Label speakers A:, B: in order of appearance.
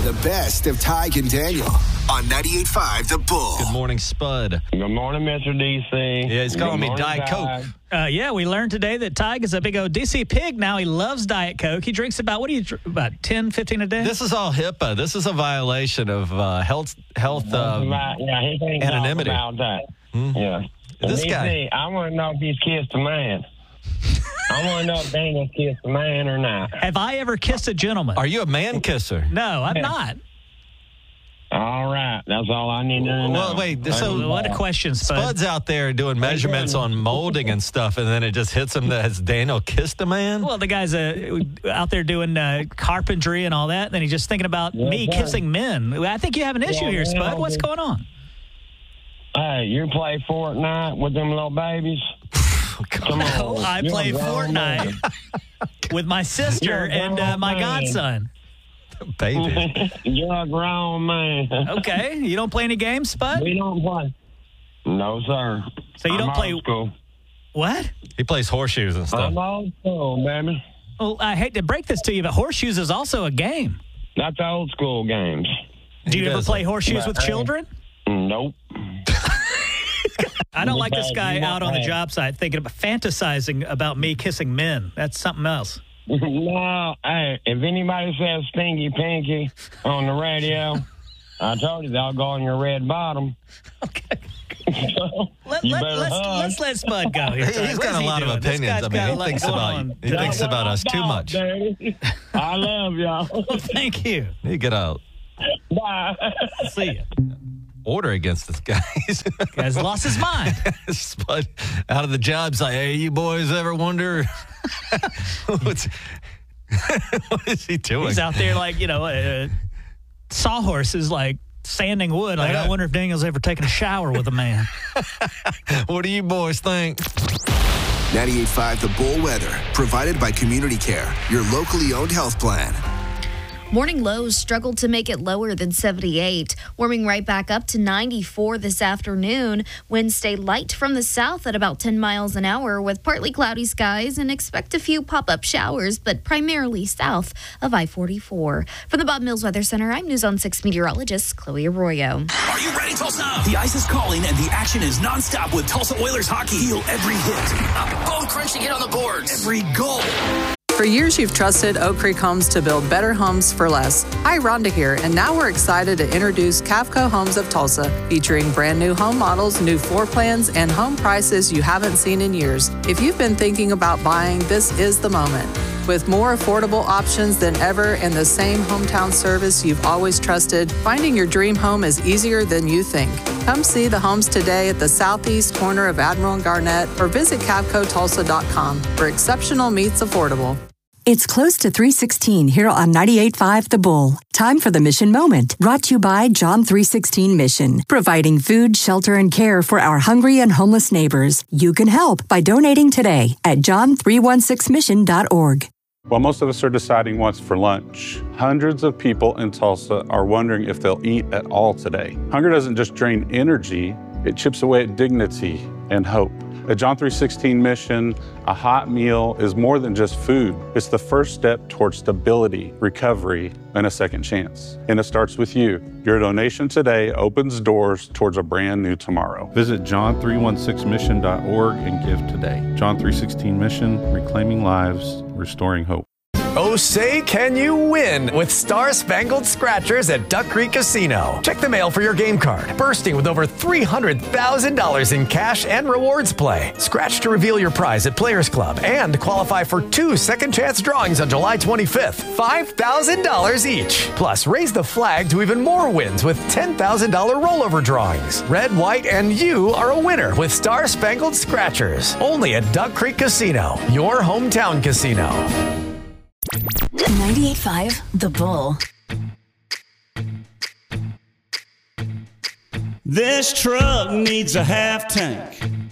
A: The best of Tig and Daniel on 98.5 The Bull.
B: Good morning, Spud.
C: Good morning, Mr. DC.
B: Yeah, he's calling me Diet
C: Tig.
B: Coke.
D: Yeah, we learned today that Tig is a big old DC pig now. He loves Diet Coke. He drinks about 10, 15 a day?
B: This is all HIPAA. This is a violation of health
C: He ain't
B: anonymity.
C: About that. Yeah.
B: This
C: DC,
B: guy.
C: I want to know if he's kissed a man. I want to know if Daniel's kissed a man or not.
D: Have I ever kissed a gentleman?
B: Are you a man kisser?
D: No, I'm not.
C: All right. That's all I need to know.
B: Well, wait. So
D: What a question, Spud.
B: Spud's out there doing measurements on molding and stuff, and then it just hits him that has Daniel kissed a man?
D: Well, the guy's out there doing carpentry and all that, and then he's just thinking about me kissing men. I think you have an issue here, Spud. What's going on?
C: Hey, you play Fortnite with them little babies? Come on.
D: No, I
C: You're
D: play
C: a grown man.
D: Fortnite with my sister
C: You're a
D: and
C: grown
D: my
C: man.
D: godson.
B: Baby.
C: You're a grown man.
D: Okay, you don't play any games, Spud?
C: We don't play. No, sir.
D: So you don't
C: I'm
D: play-
C: old school.
D: What?
B: He plays horseshoes and stuff.
C: I'm old school, baby.
D: Well, I hate to break this to you, but horseshoes is also a game.
C: That's old school games.
D: Do you
B: He
D: ever
B: does
D: play
B: it.
D: horseshoes with children?
C: Nope.
D: I don't like this guy
C: You
D: out on the
C: won't
D: job site thinking about fantasizing about me kissing men. That's something else.
C: No, hey, if anybody says stinky pinky on the radio, I told you they'll go on your red bottom.
D: Okay.
C: You better hush.
D: Let's let Spud go here. Tony.
B: He's
D: What
B: got
D: is
B: a
D: he
B: lot of
D: doing? This
B: opinions.
D: guy's
B: I
D: got
B: mean,
D: a
B: he
D: lot
B: thinks
D: going
B: about
D: on
B: you. He
D: today.
B: thinks about us too much.
C: Baby. I love y'all.
D: Well, thank you.
B: You get a
C: Bye.
D: See you.
B: order against this guy.
D: Guy's lost his mind.
B: Spud out of the job site. Hey, you boys ever wonder what is he doing?
D: He's out there like, sawhorse is like sanding wood. Like, I wonder if Daniel's ever taken a shower with a man.
B: What do you boys think?
A: 98.5 The Bull weather, provided by Community Care, your locally owned health plan.
E: Morning lows struggled to make it lower than 78, warming right back up to 94 this afternoon. Winds stay light from the south at about 10 miles an hour with partly cloudy skies, and expect a few pop-up showers, but primarily south of I-44. From the Bob Mills Weather Center, I'm News on 6 meteorologist Chloe Arroyo.
F: Are you ready, Tulsa? The ice is calling and the action is nonstop with Tulsa Oilers hockey. Feel every hit. Bone crunching hit on the boards. Every goal.
G: For years, you've trusted Oak Creek Homes to build better homes for less. Hi, Rhonda here, and now we're excited to introduce Cavco Homes of Tulsa, featuring brand new home models, new floor plans, and home prices you haven't seen in years. If you've been thinking about buying, this is the moment. With more affordable options than ever and the same hometown service you've always trusted, finding your dream home is easier than you think. Come see the homes today at the southeast corner of Admiral and Garnett, or visit CavcoTulsa.com, where exceptional meets affordable.
H: It's close to 3:16 here on 98.5 The Bull. Time for the Mission Moment, brought to you by John 3:16 Mission, providing food, shelter, and care for our hungry and homeless neighbors. You can help by donating today at john316mission.org.
I: While most of us are deciding what's for lunch, hundreds of people in Tulsa are wondering if they'll eat at all today. Hunger doesn't just drain energy, it chips away at dignity and hope. At John 3:16 Mission, a hot meal is more than just food. It's the first step towards stability, recovery, and a second chance. And it starts with you. Your donation today opens doors towards a brand new tomorrow. Visit john316mission.org and give today. John 3:16 Mission, reclaiming lives, restoring hope.
J: Oh, say can you win with Star Spangled Scratchers at Duck Creek Casino. Check the mail for your game card, bursting with over $300,000 in cash and rewards play. Scratch to reveal your prize at Players Club and qualify for 2 second chance drawings on July 25th, $5,000 each. Plus, raise the flag to even more wins with $10,000 rollover drawings. Red, white, and you are a winner with Star Spangled Scratchers. Only at Duck Creek Casino, your hometown casino.
H: 98.5 The Bull.
K: This truck needs a half tank.